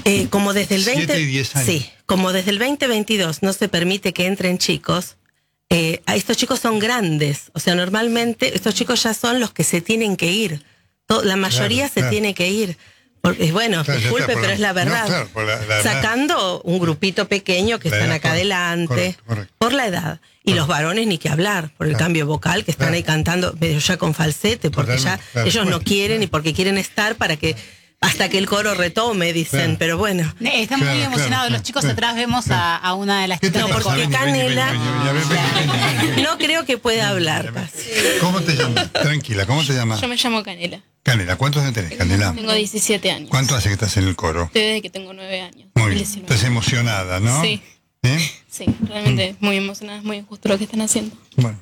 Como desde el 7 y 10 años. Sí, como desde el 2022 no se permite que entren chicos, estos chicos son grandes. O sea, normalmente estos chicos ya son los que se tienen que ir. La mayoría se tiene que ir. Porque, bueno, disculpe, pero es la verdad. Sacando un grupito pequeño que están acá adelante, correcto. por la edad. Y los varones ni que hablar, por el cambio vocal, que están ahí cantando medio ya con falsete, porque ya ellos no quieren y porque quieren estar para que hasta que el coro retome, dicen, pero bueno. Están muy emocionados. Los chicos atrás vemos a una de las chicas. No, porque Canela no creo que pueda hablar casi. ¿Cómo te llamas? Tranquila, ¿cómo te llamas? Yo me llamo Canela. Canela, ¿cuántos años tenés, Canela? Tengo 17 años. ¿Cuánto hace que estás en el coro? Desde que tengo 9 años. Muy bien. 19. Estás emocionada, ¿no? Sí. Sí, realmente muy emocionada, es muy injusto lo que están haciendo. Bueno.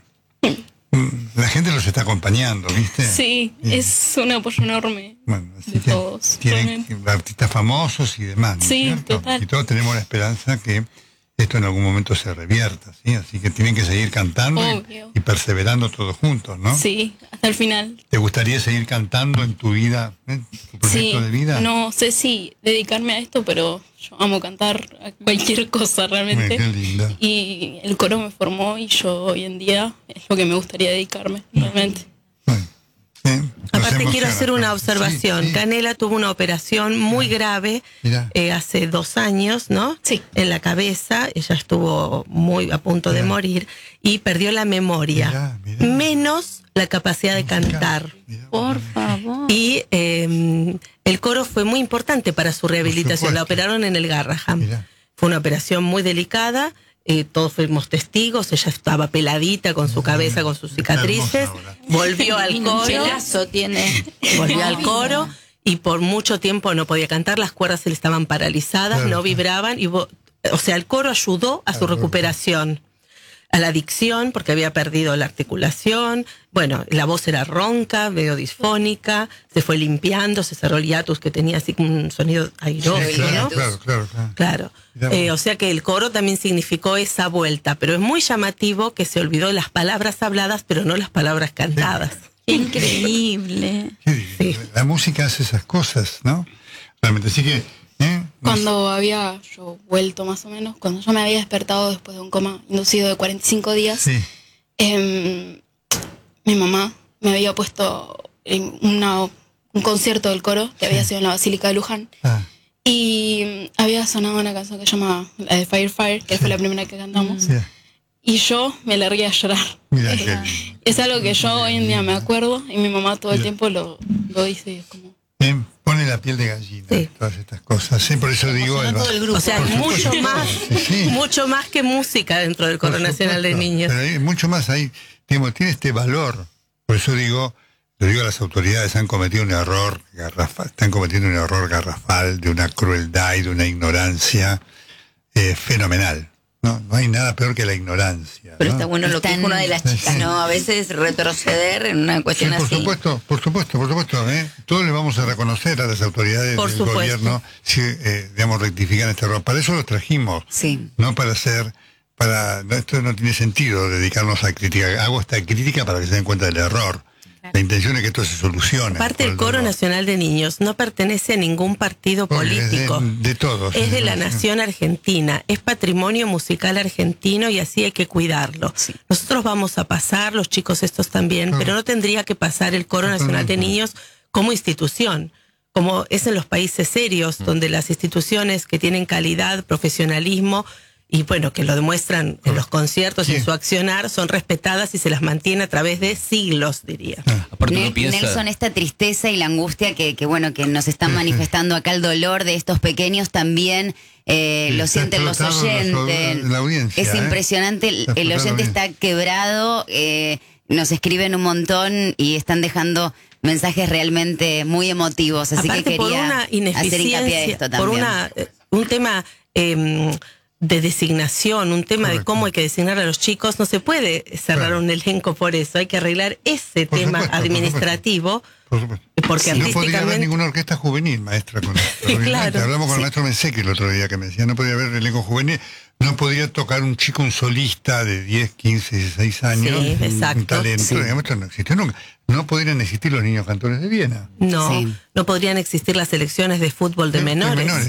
La gente los está acompañando, ¿viste? Sí, es un apoyo enorme. Bueno, así de que todos. tienen artistas famosos y demás, ¿no? Sí, ¿cierto? total. Y todos tenemos la esperanza que esto en algún momento se revierta, ¿sí? Así que tienen que seguir cantando y perseverando todos juntos, ¿no? Sí, hasta el final. ¿Te gustaría seguir cantando en tu vida, tu proyecto de vida? No sé si dedicarme a esto, pero yo amo cantar a cualquier cosa realmente. Qué linda. Y el coro me formó y yo hoy en día es lo que me gustaría dedicarme realmente. Aparte quiero hacer una observación. Sí. Canela tuvo una operación muy grave hace 2 años, ¿no? Sí. En la cabeza, ella estuvo muy a punto de morir y perdió la memoria, menos la capacidad de cantar. Por favor. Y el coro fue muy importante para su rehabilitación. La operaron en el Garraham. Fue una operación muy delicada. Todos fuimos testigos, ella estaba peladita con su cabeza, con sus cicatrices, volvió al coro, volvió al coro y por mucho tiempo no podía cantar, las cuerdas se le estaban paralizadas, no vibraban, o sea, el coro ayudó a su recuperación, a la dicción, porque había perdido la articulación, bueno, la voz era ronca, medio disfónica, se fue limpiando, se cerró el hiatus que tenía así como un sonido airoso, ¿no? Claro. O sea que el coro también significó esa vuelta, pero es muy llamativo que se olvidó las palabras habladas, pero no las palabras cantadas. Increíble. Sí. La música hace esas cosas, ¿no? Realmente, así que... Cuando había yo vuelto más o menos, cuando yo me había despertado después de un coma inducido de 45 días, mi mamá me había puesto en un concierto del coro que había sido en la Basílica de Luján. Y había sonado una canción que se llama la de Fire Fire, que fue la primera que cantamos. Y yo me largué a llorar. Es algo que yo hoy en día me acuerdo y mi mamá todo el tiempo lo dice. Es como... pone la piel de gallina, todas estas cosas. Sí, por eso digo... O sea, mucho más que música dentro del Coro Nacional de Niños. Pero hay mucho más ahí. Tiene este valor. Por eso digo, le digo a las autoridades, han cometido un error garrafal, están cometiendo un error garrafal de una crueldad y de una ignorancia fenomenal. No hay nada peor que la ignorancia. Pero está bueno lo que dijo una de las chicas, ¿no? A veces retroceder en una cuestión por así. Por supuesto. Todos le vamos a reconocer a las autoridades del gobierno si, digamos, rectifican este error. Para eso los trajimos. No para hacer... esto no tiene sentido dedicarnos a criticar. Hago esta crítica para que se den cuenta del error. La intención es que esto se solucione. Aparte, el Coro Nacional de Niños no pertenece a ningún partido político. De todos. Es de la nación argentina. Es patrimonio musical argentino y así hay que cuidarlo. Nosotros vamos a pasar, los chicos estos también, pero no tendría que pasar el Coro Nacional de Niños como institución, como es en los países serios, donde las instituciones que tienen calidad, profesionalismo, y bueno, que lo demuestran en los conciertos y en su accionar, son respetadas y se las mantiene a través de siglos, diría. Nelson, esta tristeza y la angustia que nos están manifestando acá, el dolor de estos pequeños también, lo sienten los oyentes. La audiencia, es impresionante, el oyente está quebrado, nos escriben un montón y están dejando mensajes realmente muy emotivos, así aparte, que quería hacer hincapié de esto también. Por un tema... de designación, un tema de cómo hay que designar a los chicos, no se puede cerrar un elenco por eso, hay que arreglar ese tema administrativo. Por supuesto. Porque no podría haber ninguna orquesta juvenil, maestra, con esto. Hablamos con el maestro Menseque el otro día que me decía, no podría haber elenco juvenil, no podría tocar un chico, un solista de 10, 15, 16 años, un talento, digamos, esto no existió nunca. No podrían existir los niños cantores de Viena. No podrían existir las selecciones de fútbol de menores.